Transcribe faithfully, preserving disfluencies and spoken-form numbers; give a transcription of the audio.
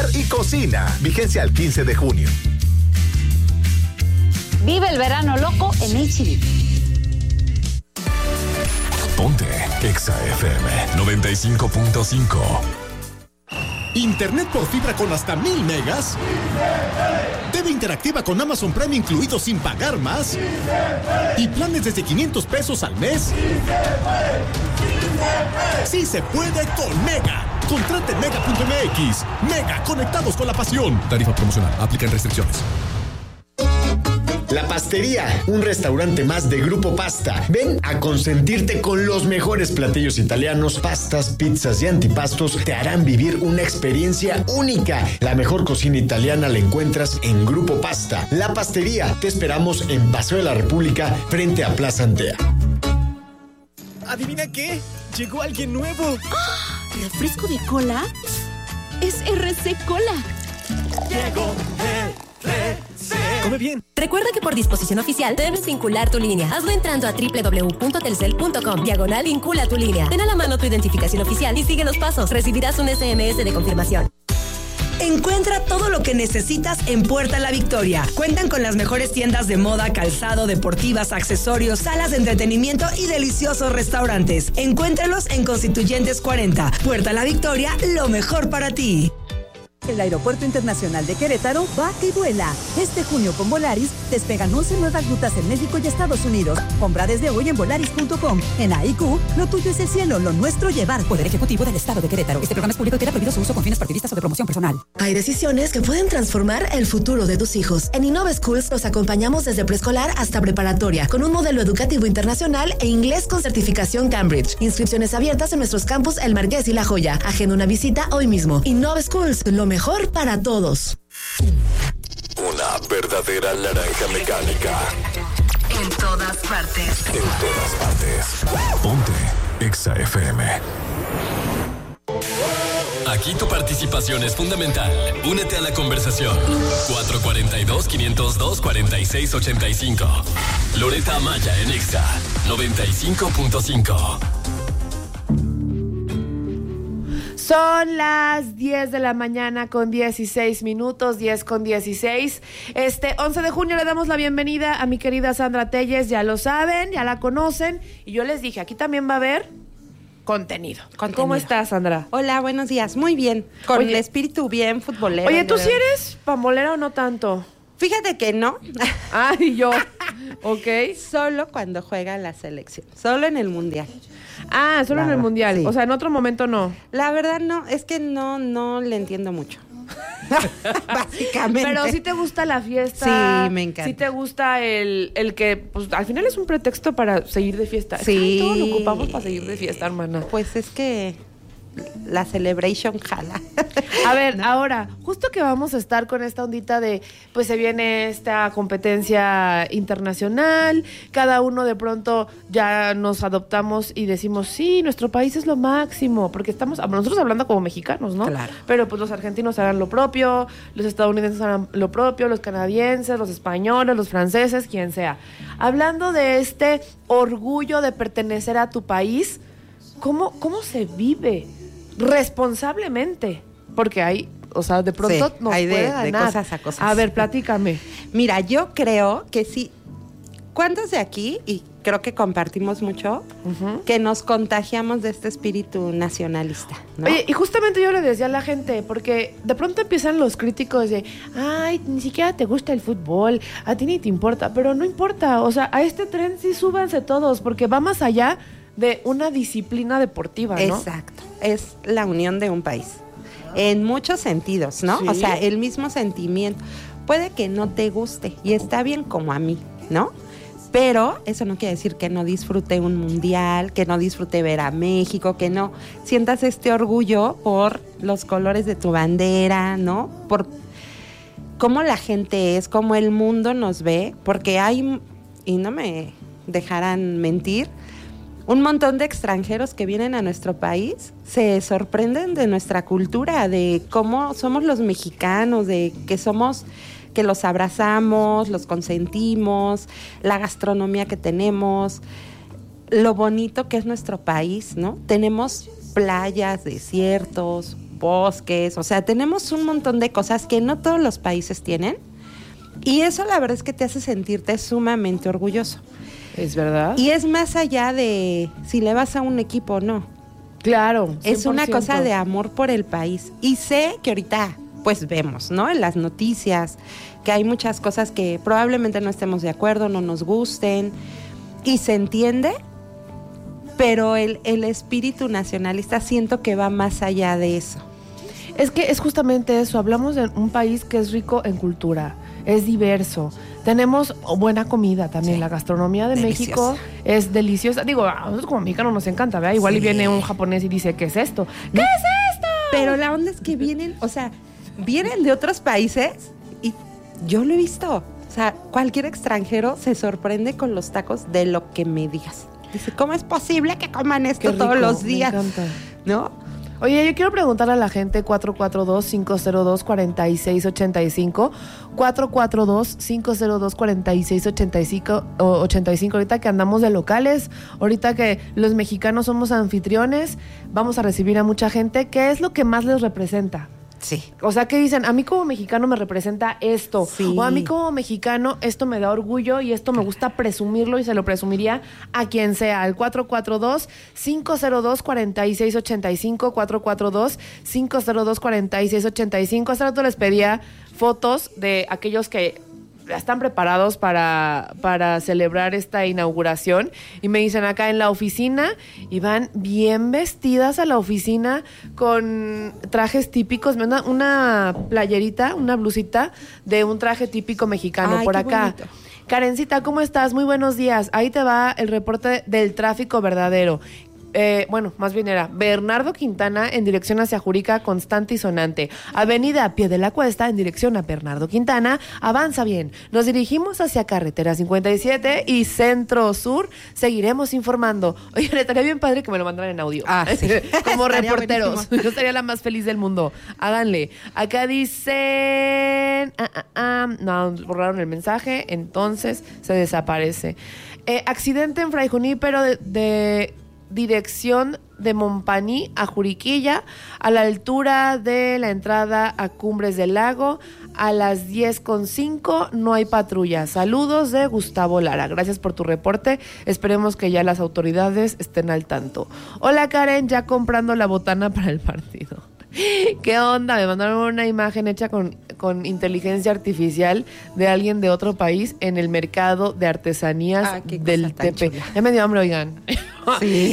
y cocina. Vigencia al quince de junio. Vive el verano loco en H D. Ponte Exa F M noventa y cinco punto cinco. ¿Internet por fibra con hasta mil megas? ¿T V interactiva con Amazon Prime incluido sin pagar más? ¿Y planes desde quinientos pesos al mes? ¡Sí se puede con Mega! Contrate en mega punto m x. Mega, conectados con la pasión. Tarifa promocional, aplican restricciones. La Pastería, un restaurante más de Grupo Pasta. Ven a consentirte con los mejores platillos italianos, pastas, pizzas y antipastos. Te harán vivir una experiencia única. La mejor cocina italiana la encuentras en Grupo Pasta. La Pastería, te esperamos en Paseo de la República, frente a Plaza Antea. ¿Adivina qué? Llegó alguien nuevo. ¡Oh! ¿Refresco de cola? Es R C Cola. Llegó R C. Come bien. Recuerda que por disposición oficial debes vincular tu línea. Hazlo entrando a doble u doble u doble u punto telcel punto com. Diagonal vincula tu línea. Ten a la mano tu identificación oficial y sigue los pasos. Recibirás un S M S de confirmación. Encuentra todo lo que necesitas en Puerta La Victoria. Cuentan con las mejores tiendas de moda, calzado, deportivas, accesorios, salas de entretenimiento y deliciosos restaurantes. Encuéntralos en Constituyentes cuarenta. Puerta La Victoria, lo mejor para ti. El Aeropuerto Internacional de Querétaro va y vuela. Este junio con Volaris despegan once nuevas rutas en México y Estados Unidos. Compra desde hoy en volaris punto com. En A I Q, lo tuyo es el cielo, lo nuestro llevar. Poder Ejecutivo del Estado de Querétaro. Este programa es público y queda prohibido su uso con fines partidistas o de promoción personal. Hay decisiones que pueden transformar el futuro de tus hijos. En Innova Schools los acompañamos desde preescolar hasta preparatoria, con un modelo educativo internacional e inglés con certificación Cambridge. Inscripciones abiertas en nuestros campus El Marqués y La Joya. Agenda una visita hoy mismo. Innova Schools, lo mejor para todos. Una verdadera naranja mecánica. En todas partes. En todas partes. Ponte Exa F M. Aquí tu participación es fundamental. Únete a la conversación. cuatro cuatro dos, cinco cero dos, cuatro seis ocho cinco. Loreta Amaya en Exa noventa y cinco punto cinco. Son las diez de la mañana con dieciséis minutos, diez con dieciséis. Este once de junio le damos la bienvenida a mi querida Sandra Telles. Ya lo saben, ya la conocen. Y yo les dije, aquí también va a haber contenido. contenido. ¿Cómo estás, Sandra? Hola, buenos días. Muy bien. Con oye, el espíritu bien futbolero. Oye, ¿tú sí eres pambolera o no tanto? Fíjate que no. Ay, yo. Ok. Solo cuando juega la selección. Solo en el Mundial. Ah, solo la en el verdad, Mundial. Sí. O sea, en otro momento no. La verdad no, es que no, no le entiendo mucho. Básicamente. Pero sí te gusta la fiesta. Sí, me encanta. Sí te gusta el, el que, pues, al final es un pretexto para seguir de fiesta. Sí. Es que todo lo ocupamos para seguir de fiesta, hermana. Pues es que la celebration jala. A ver, ¿no? Ahora, justo que vamos a estar con esta ondita de, pues se viene esta competencia internacional, cada uno de pronto ya nos adoptamos y decimos, sí, nuestro país es lo máximo, porque estamos, nosotros hablando como mexicanos, ¿no? Claro. Pero pues los argentinos harán lo propio, los estadounidenses harán lo propio, los canadienses, los españoles, los franceses, quien sea. Hablando de este orgullo de pertenecer a tu país, ¿cómo, cómo se vive responsablemente? Porque hay, o sea, de pronto sí, nos hay de, puede ganar. de cosas a cosas. A ver, platícame. Mira, yo creo que sí. ¿Cuántos de aquí, y creo que compartimos mucho, uh-huh. que nos contagiamos de este espíritu nacionalista, ¿no? Oye, y justamente yo le decía a la gente, porque de pronto empiezan los críticos de, ay, ni siquiera te gusta el fútbol, a ti ni te importa, pero no importa, o sea, a este tren sí súbanse todos, porque va más allá de una disciplina deportiva, ¿no? Exacto, es la unión de un país, en muchos sentidos, ¿no? ¿Sí? O sea, el mismo sentimiento. Puede que no te guste, y está bien como a mí, ¿no? Pero eso no quiere decir que no disfrute un mundial, que no disfrute ver a México, que no sientas este orgullo por los colores de tu bandera, ¿no? Por cómo la gente es, cómo el mundo nos ve, porque hay, y no me dejarán mentir, un montón de extranjeros que vienen a nuestro país se sorprenden de nuestra cultura, de cómo somos los mexicanos, de que somos, que los abrazamos, los consentimos, la gastronomía que tenemos, lo bonito que es nuestro país, ¿no? Tenemos playas, desiertos, bosques, o sea, tenemos un montón de cosas que no todos los países tienen. Y eso la verdad es que te hace sentirte sumamente orgulloso. Es verdad. Y es más allá de si le vas a un equipo o no. Claro. cien por ciento. Es una cosa de amor por el país. Y sé que ahorita, pues vemos, ¿no? En las noticias, que hay muchas cosas que probablemente no estemos de acuerdo, no nos gusten. Y se entiende, pero el, el espíritu nacionalista siento que va más allá de eso. Es que es justamente eso. Hablamos de un país que es rico en cultura. Es diverso. Tenemos buena comida también. Sí. La gastronomía de deliciosa. México es deliciosa. Digo, a nosotros como mexicanos nos encanta, ¿verdad? Igual sí. Y viene un japonés y dice, ¿qué es esto? ¿Qué no. es esto? Pero la onda es que vienen, o sea, vienen de otros países y yo lo he visto. O sea, cualquier extranjero se sorprende con los tacos de lo que me digas. Dice, ¿cómo es posible que coman esto todos los días? Me encanta. ¿No? Oye, yo quiero preguntarle a la gente cuatro cuatro dos, cinco cero dos, cuatro seis ocho cinco, cuatro cuatro dos, cinco cero dos, cuatro seis ocho cinco, ahorita que andamos de locales, ahorita que los mexicanos somos anfitriones, vamos a recibir a mucha gente. ¿Qué es lo que más les representa? Sí. O sea, que dicen, a mí como mexicano me representa esto. Sí. O a mí como mexicano esto me da orgullo y esto me gusta presumirlo y se lo presumiría a quien sea. Al cuatro cuatro dos, cinco cero dos, cuatro seis ocho cinco, cuatro cuatro dos, cinco cero dos, cuatro seis ocho cinco. Hace rato les pedía fotos de aquellos que están preparados para, para celebrar esta inauguración y me dicen acá en la oficina y van bien vestidas a la oficina con trajes típicos, una, una playerita, una blusita de un traje típico mexicano. Ay, por acá. Bonito. Karencita, ¿cómo estás? Muy buenos días. Ahí te va el reporte del tráfico verdadero. Eh, bueno, más bien era Bernardo Quintana en dirección hacia Jurica, constante y sonante. Avenida Pie de la Cuesta en dirección a Bernardo Quintana, avanza bien. Nos dirigimos hacia Carretera cincuenta y siete y Centro Sur. Seguiremos informando. Oye, estaría bien padre que me lo mandaran en audio. Ah, sí. Como reporteros. Yo sería la más feliz del mundo. Háganle. Acá dicen... Ah, ah, ah, no, borraron el mensaje, entonces se desaparece. Eh, accidente en Fray Junípero de... de dirección de Montpaní a Juriquilla, a la altura de la entrada a Cumbres del Lago, a las diez con cinco, no hay patrulla. Saludos de Gustavo Lara. Gracias por tu reporte. Esperemos que ya las autoridades estén al tanto. Hola Karen, ya comprando la botana para el partido. ¿Qué onda? Me mandaron una imagen hecha con, con inteligencia artificial de alguien de otro país en el mercado de artesanías ah, del Tepe. Ya me dio hambre, oigan. Sí.